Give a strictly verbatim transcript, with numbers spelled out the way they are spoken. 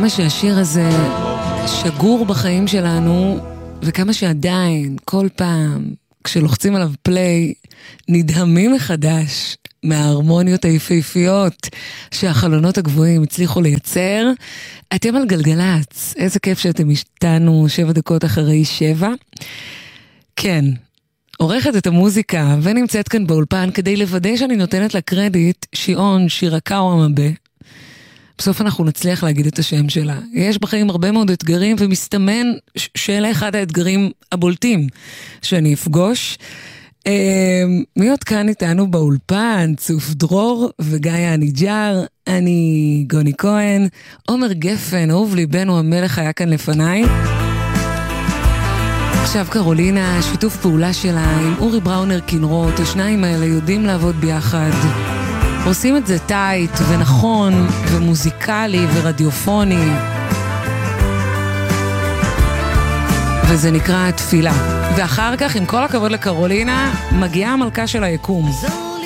כמה שהשיר הזה שגור בחיים שלנו, וכמה שעדיין, כל פעם, כשלוחצים עליו פליי, נדהמים מחדש מההרמוניות היפהפיות שהחלונות הגבוהים הצליחו לייצר. אתם על גלגלץ, איזה כיף שאתם איתנו שבע דקות אחרי שבע. כן, עורכת את המוזיקה ונמצאת כאן באולפן כדי לוודא שאני נותנת לה קרדיט, שיעון שירקאו המבה. בסוף אנחנו נצליח להגיד את השם שלה. יש בחיים הרבה מאוד אתגרים, ומסתמן שאלה אחד האתגרים הבולטים שאני אפגוש. מי עוד כאן איתנו באולפן? צוף דרור וגיא הניג'ר, אני גוני כהן, עומר גפן, אהוב ליבנו המלך היה כאן לפניי. עכשיו קרולינה, שיתוף פעולה שלה עם אורי בראונר כנרות, השניים האלה יודעים לעבוד ביחד. עושים את זה טייט ונכון ומוזיקלי ורדיופוני. וזה נקרא תפילה. ואחר כך, עם כל הכבוד לקרולינה, מגיעה המלכה של היקום.